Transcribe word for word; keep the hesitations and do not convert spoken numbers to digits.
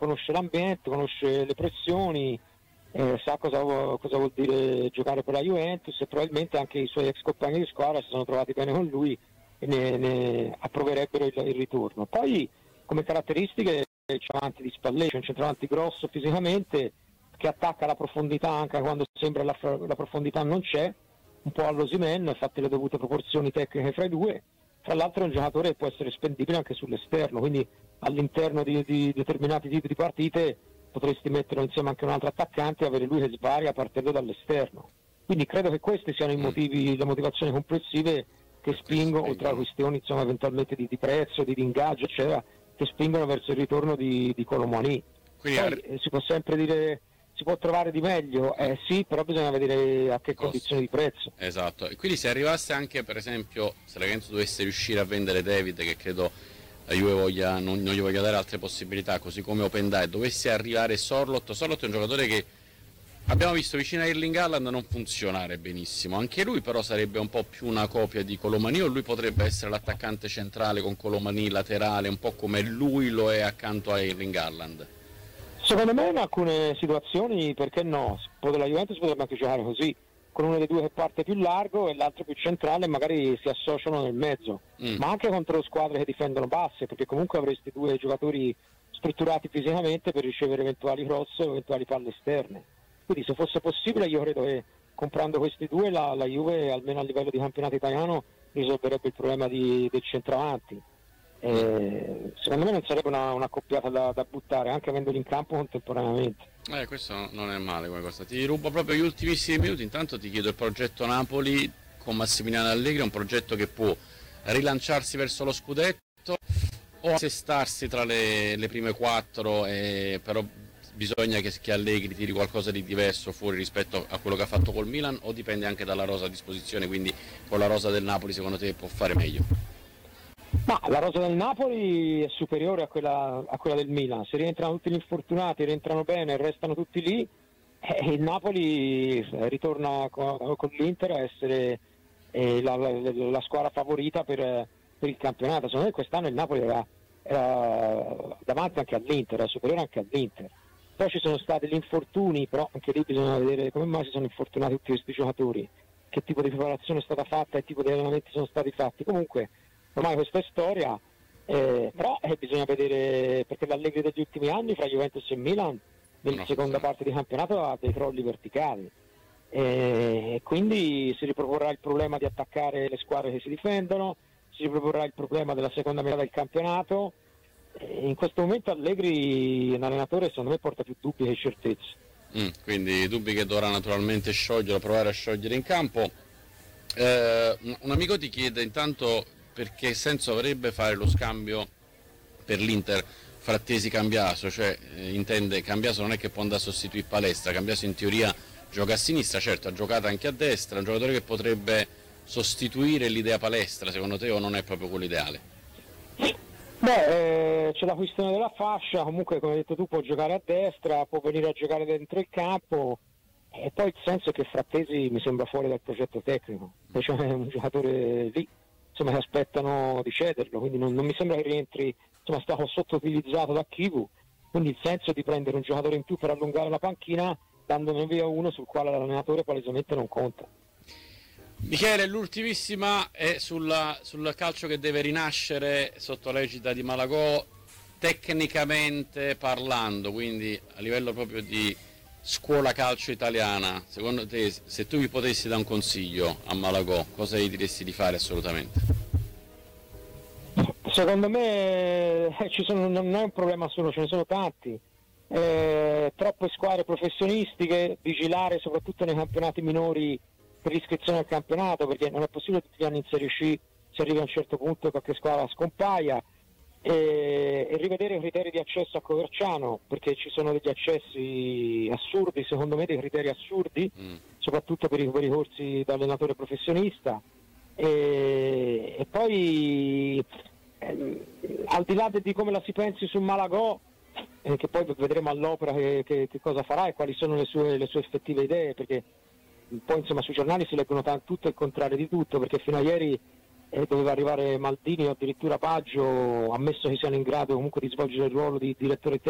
conosce l'ambiente, conosce le pressioni, eh, sa cosa, cosa vuol dire giocare per la Juventus, e probabilmente anche i suoi ex compagni di squadra si sono trovati bene con lui e ne, ne approverebbero il, il ritorno. Poi come caratteristiche c'è avanti di Spalletti, un centravanti grosso fisicamente, che attacca la profondità anche quando sembra la, la profondità non c'è, un po' all'Osimhen, fatte le dovute proporzioni tecniche fra i due. Tra l'altro è un giocatore che può essere spendibile anche sull'esterno, quindi all'interno di, di determinati tipi di partite potresti metterlo insieme anche a un altro attaccante e avere lui che svaria partendo dall'esterno. Quindi credo che questi siano i motivi, le motivazioni complessive che spingono, oltre a questioni insomma eventualmente di, di prezzo, di, di ingaggio eccetera, che spingono verso il ritorno di, di Colomani. Poi eh, si può sempre dire, si può trovare di meglio, eh sì, però bisogna vedere a che Costo. condizioni di prezzo. Esatto, e quindi se arrivasse anche, per esempio, se la Juventus dovesse riuscire a vendere David, che credo la Juve voglia, non, non gli voglia dare altre possibilità, così come Opendai, dovesse arrivare Sorloth, Sorloth è un giocatore che abbiamo visto vicino a Erling Haaland non funzionare benissimo, anche lui però sarebbe un po' più una copia di Colomani, o lui potrebbe essere l'attaccante centrale con Colomani laterale, un po' come lui lo è accanto a Erling Haaland? Secondo me in alcune situazioni, perché no, la Juventus potrebbe anche giocare così, con uno dei due che parte più largo e l'altro più centrale, magari si associano nel mezzo, mm. ma anche contro squadre che difendono basse, perché comunque avresti due giocatori strutturati fisicamente per ricevere eventuali cross o eventuali palle esterne. Quindi se fosse possibile io credo che comprando questi due la, la Juve, almeno a livello di campionato italiano, risolverebbe il problema di, del centravanti. Eh, secondo me non sarebbe una, una coppiata da, da buttare, anche avendoli in campo contemporaneamente. Eh, questo non è male come cosa. Ti rubo proprio gli ultimissimi minuti, intanto ti chiedo il progetto Napoli con Massimiliano Allegri, un progetto che può rilanciarsi verso lo scudetto o assestarsi tra le, le prime quattro, e però bisogna che, che Allegri tiri qualcosa di diverso fuori rispetto a quello che ha fatto col Milan, o dipende anche dalla rosa a disposizione, quindi con la rosa del Napoli secondo te può fare meglio? Ma la rosa del Napoli è superiore a quella, a quella del Milan, se rientrano tutti gli infortunati, rientrano bene, restano tutti lì, eh, il Napoli ritorna con, con l'Inter a essere eh, la, la, la squadra favorita per, per il campionato. Secondo me quest'anno il Napoli era, era davanti anche all'Inter, era superiore anche all'Inter. Poi ci sono stati gli infortuni, però anche lì bisogna vedere come mai si sono infortunati tutti questi giocatori, che tipo di preparazione è stata fatta, che tipo di allenamenti sono stati fatti. Comunque ormai questa è storia, eh, però eh, bisogna vedere, perché l'Allegri degli ultimi anni fra Juventus e Milan nella no, seconda sì. parte di campionato ha dei crolli verticali, e eh, quindi si riproporrà il problema di attaccare le squadre che si difendono, si riproporrà il problema della seconda metà del campionato. E in questo momento Allegri, un allenatore, secondo me porta più dubbi che certezze. Mm, quindi dubbi che dovrà naturalmente sciogliere, provare a sciogliere in campo. Eh, un amico ti chiede intanto perché senso avrebbe fare lo scambio per l'Inter Frattesi-Cambiaso, cioè eh, intende Cambiaso non è che può andare a sostituire Palestra, Cambiaso in teoria gioca a sinistra, certo ha giocato anche a destra, è un giocatore che potrebbe sostituire l'idea Palestra, secondo te, o non è proprio quello ideale? Beh, eh, c'è la questione della fascia, comunque come hai detto tu può giocare a destra, può venire a giocare dentro il campo, e poi il senso è che Frattesi mi sembra fuori dal progetto tecnico, cioè è un giocatore lì, insomma, che aspettano di cederlo, quindi non, non mi sembra che rientri, insomma, è stato sottoutilizzato da Chivu, quindi il senso è di prendere un giocatore in più per allungare la panchina, dandone via uno sul quale l'allenatore palesemente non conta. Michele, l'ultimissima è sulla, sul calcio che deve rinascere sotto l'egida di Malagò, tecnicamente parlando, quindi a livello proprio di scuola calcio italiana. Secondo te, se tu gli potessi dare un consiglio a Malagò, cosa gli diresti di fare assolutamente? Secondo me eh, ci sono, non è un problema solo, ce ne sono tanti. Eh, troppe squadre professionistiche, vigilare soprattutto nei campionati minori per l'iscrizione al campionato, perché non è possibile tutti gli anni in Serie C si arriva a un certo punto qualche squadra scompaia, e, e rivedere i criteri di accesso a Coverciano, perché ci sono degli accessi assurdi, secondo me dei criteri assurdi, mm. soprattutto per i, per i corsi da allenatore professionista, e, e poi ehm, al di là di come la si pensi su Malagò, eh, che poi vedremo all'opera che, che, che cosa farà e quali sono le sue, le sue effettive idee, perché poi insomma sui giornali si leggono tanto, tutto e il contrario di tutto, perché fino a ieri eh, doveva arrivare Maldini o addirittura Baggio, ammesso che siano in grado comunque di svolgere il ruolo di direttore